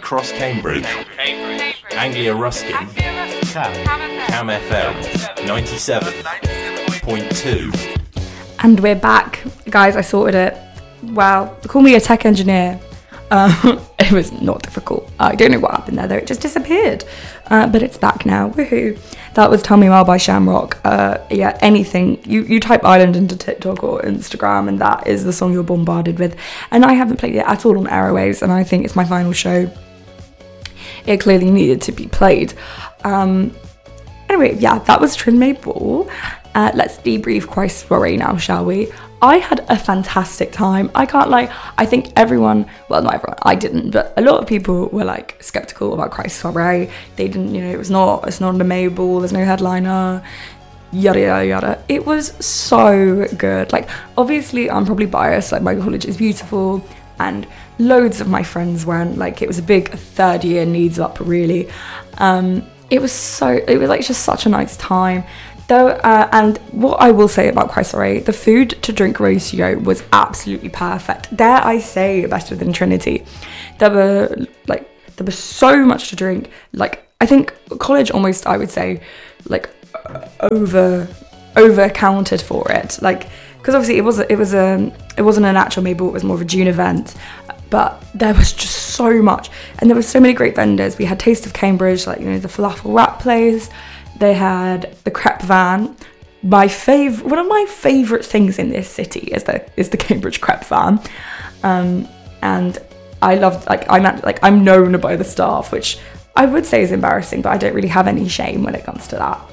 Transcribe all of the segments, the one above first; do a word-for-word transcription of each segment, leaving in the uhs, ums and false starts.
across Cambridge. Cambridge. Anglia Ruskin. Cam. Cam F M. ninety-seven point two. And we're back. Guys, I sorted it. Wow. Call me a tech engineer. Um, it was not difficult. I don't know what happened there though. It just disappeared. Uh, but it's back now. Woohoo. That was Tell Me More by Shamrock. Uh, yeah, anything. You, you type Ireland into TikTok or Instagram and that is the song you're bombarded with. And I haven't played it at all on Airwaves and I think it's my final show. It clearly needed to be played. Um, anyway, yeah, that was Trinmay Ball. Uh, let's debrief Christ's Soiree now, shall we? I had a fantastic time. I can't lie. I think everyone, well, not everyone, I didn't, but a lot of people were like skeptical about Christ's Soiree. They didn't, you know, it was not, it's not a May ball, there's no headliner, yada, yada, yada. It was so good. Like, obviously, I'm probably biased. Like, my college is beautiful and loads of my friends went. Like, it was a big third year needs up, really. Um, it was so, it was like just such a nice time. Though, uh, and what I will say about Christ's Soiree, the food to drink ratio was absolutely perfect. Dare I say, better than Trinity. There were like there was so much to drink. Like I think college almost, I would say, like uh, over over accounted for it. Like because obviously it was it was a it wasn't an actual Mayball, it was more of a June event. But there was just so much, and there were so many great vendors. We had Taste of Cambridge, like you know the falafel wrap place. They had the crepe van. My fav- one of my favourite things in this city is the is the Cambridge crepe van, um, and I loved like I'm at, like I'm known by the staff, which I would say is embarrassing, but I don't really have any shame when it comes to that.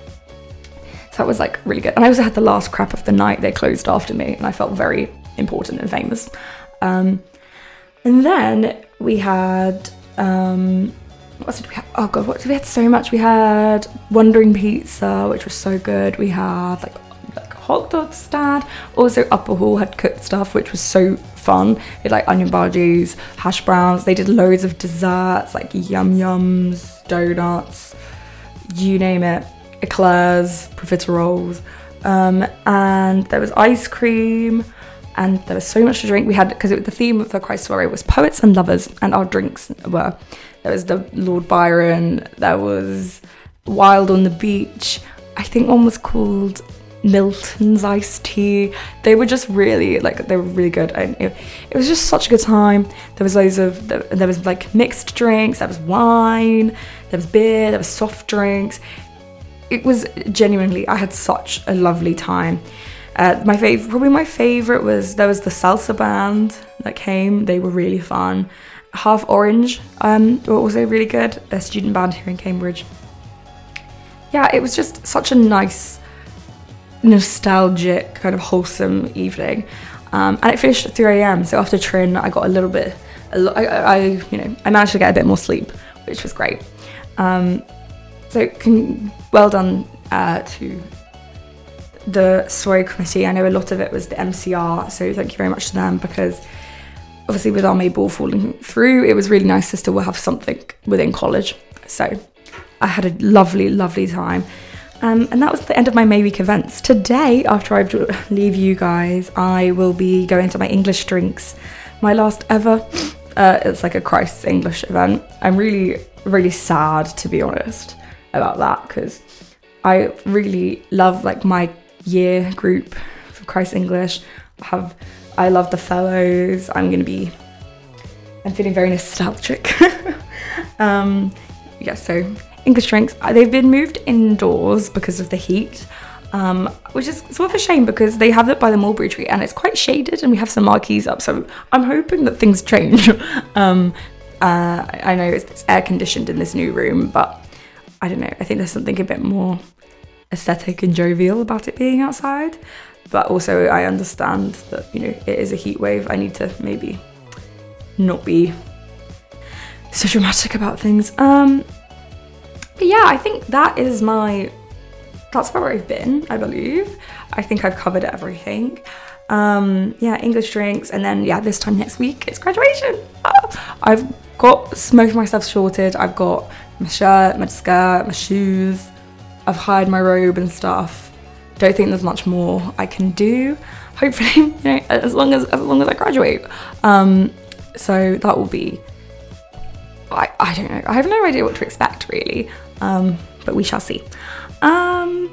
So that was like really good. And I also had the last crepe of the night. They closed after me, and I felt very important and famous. Um, and then we had. Um, What did we have? Oh god, what did we had so much. We had Wandering Pizza, which was so good. We had like like a hot dog stand. Also Upper Hall had cooked stuff, which was so fun. They had like onion bhajis, hash browns. They did loads of desserts like yum yums, donuts, you name it, eclairs, profiteroles, um, and there was ice cream. And there was so much to drink. We had, because the theme of the Christ's Soiree was poets and lovers, and our drinks were, there was the Lord Byron, there was Wild on the Beach, I think one was called Milton's Iced Tea. They were just really, like, they were really good. And it, it was just such a good time. There was loads of, there was like mixed drinks, there was wine, there was beer, there was soft drinks. It was genuinely, I had such a lovely time. Uh, my favorite, probably my favorite was, there was the salsa band that came. They were really fun. Half Orange um, were also really good. A student band here in Cambridge. Yeah, it was just such a nice, nostalgic, kind of wholesome evening. Um, and it finished at three a.m. So after Trin, I got a little bit, a lo- I, I, you know, I managed to get a bit more sleep, which was great. Um, so con- well done uh, to the soiree committee. I know a lot of it was the M C R, so thank you very much to them, because obviously with our May ball falling through, it was really nice to still have something within college. So I had a lovely, lovely time. Um, and that was the end of my May week events. Today, after I leave you guys, I will be going to my English drinks, my last ever. Uh, it's like a Christ's English event. I'm really, really sad, to be honest, about that, because I really love like my year group for Christ's English. I have I love the fellows. I'm gonna be I'm feeling very nostalgic. um yeah, so English drinks, they've been moved indoors because of the heat, um which is sort of a shame, because they have it by the mulberry tree and it's quite shaded and we have some marquees up, so I'm hoping that things change. um uh I know it's, it's air conditioned in this new room, but I don't know, I think there's something a bit more aesthetic and jovial about it being outside. But also I understand that, you know, it is a heat wave. I need to maybe not be so dramatic about things. Um, but yeah, I think that is my, that's where I've been, I believe. I think I've covered everything. Um, yeah, English drinks, and then yeah, this time next week, it's graduation. Ah, I've got most of my stuff sorted. I've got my shirt, my skirt, my shoes. I've hired my robe and stuff. Don't think there's much more I can do. Hopefully, you know, as long as as long as I graduate. Um, so that will be I, I don't know. I have no idea what to expect, really. Um, but we shall see. Um,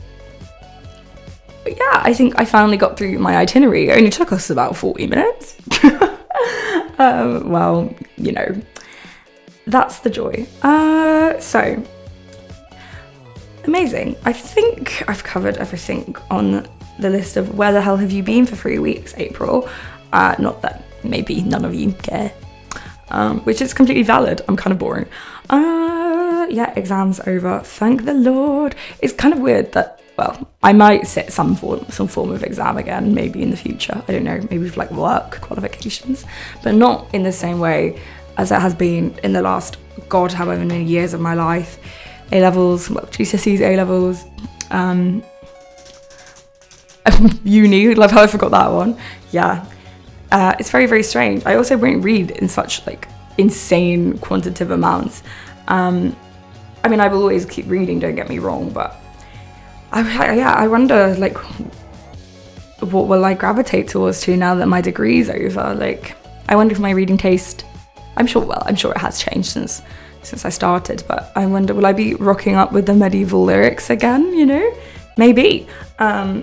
but yeah, I think I finally got through my itinerary. It only took us about forty minutes. um, well, you know, that's the joy. Uh, so, amazing. I think I've covered everything on the list of where the hell have you been for three weeks, April. Uh, not that maybe none of you care. Um, which is completely valid. I'm kind of boring. Uh, yeah, exams over. Thank the Lord. It's kind of weird that, well, I might sit some form, some form of exam again, maybe in the future. I don't know, maybe with like work qualifications, but not in the same way as it has been in the last, God, however many years of my life. A-levels, well, G C S Es, A-levels, um, uni, love how I forgot that one. Yeah. Uh, it's very, very strange. I also won't read in such like insane quantitative amounts. Um, I mean, I will always keep reading, don't get me wrong, but I, I, yeah, I wonder like what will I gravitate towards to now that my degree's over? Like, I wonder if my reading taste, I'm sure, well, I'm sure it has changed since since I started, but I wonder, will I be rocking up with the medieval lyrics again, you know? Maybe. Um,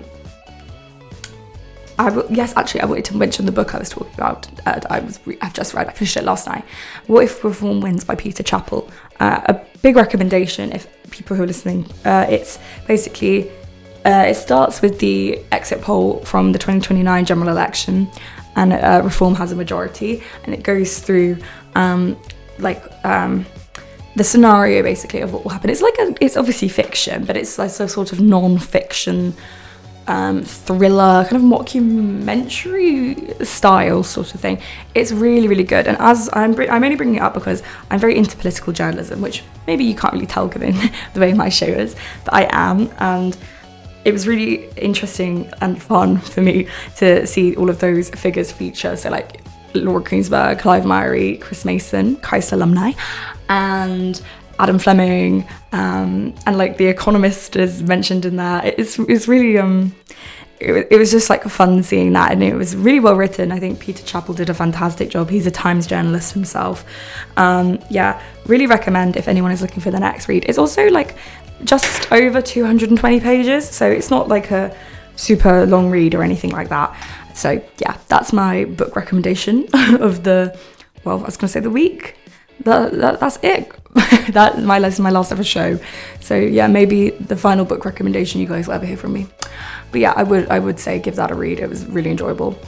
I will, yes, actually, I wanted to mention the book I was talking about. Uh, I was, re- I've just read. I finished it last night. What If Reform Wins by Peter Chappell. Uh, a big recommendation if people who are listening. Uh, it's basically uh, it starts with the exit poll from the twenty twenty-nine general election, and uh, Reform has a majority, and it goes through um, like um, the scenario basically of what will happen. It's like a, it's obviously fiction, but it's like a sort of non-fiction. Um, thriller, kind of mockumentary style sort of thing. It's really, really good. And as I'm, br- I'm only bringing it up because I'm very into political journalism, which maybe you can't really tell given the way my show is, but I am. And it was really interesting and fun for me to see all of those figures feature. So like Laura Koonsberg, Clive Myrie, Chris Mason, Christ alumni, and Adam Fleming, um, and like The Economist is mentioned in that. It's it's really um, it, it was just like fun seeing that, and it was really well written. I think Peter Chappell did a fantastic job. He's a Times journalist himself. Um, yeah, really recommend if anyone is looking for the next read. It's also like just over two hundred twenty pages, so it's not like a super long read or anything like that. So yeah, that's my book recommendation of the, well, I was going to say the week. That, that that's it. that my last my last ever show. So yeah, maybe the final book recommendation you guys will ever hear from me. But yeah, I would I would say give that a read. It was really enjoyable.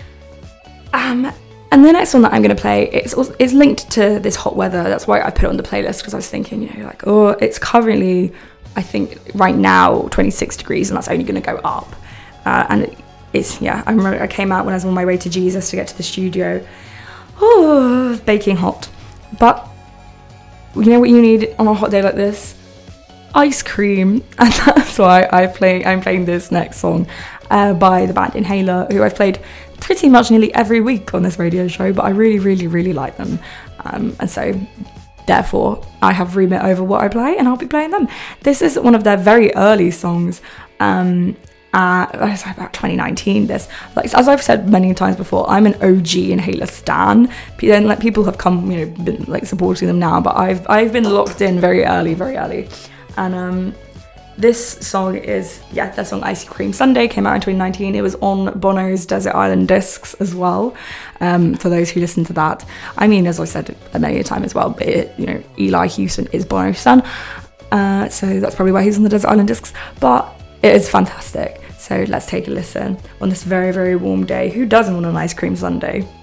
Um, and the next one that I'm going to play, it's it's linked to this hot weather. That's why I put it on the playlist, because I was thinking, you know, like, oh, it's currently, I think right now twenty-six degrees, and that's only going to go up. Uh, and it, it's yeah, I remember I came out when I was on my way to Jesus to get to the studio. Oh, baking hot. But you know what you need on a hot day like this? Ice cream. And that's why I play, I'm playing this next song uh, by the band Inhaler, who I've played pretty much nearly every week on this radio show, but I really, really, really like them. Um, and so, therefore, I have remit over what I play, and I'll be playing them. This is one of their very early songs. Um, Uh, it's about twenty nineteen. This, like, as I've said many times before, I'm an O G Inhaler stan. Then, like, people have come, you know, been like supporting them now, but I've I've been locked in very early, very early. And um, this song is yeah, their song Ice Cream Sunday came out in twenty nineteen. It was on Bono's Desert Island Discs as well. Um, for those who listen to that, I mean, as I said many a time as well, but it, you know, Eli Houston is Bono's son, uh, so that's probably why he's on the Desert Island Discs. But it is fantastic. So let's take a listen on this very, very warm day. Who doesn't want an ice cream sundae?